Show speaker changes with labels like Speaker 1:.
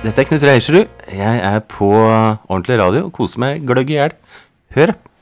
Speaker 1: Dette er Knut Reiersrud. Jeg er på ordentlig radio og koser meg gløgg i hjel. Hør!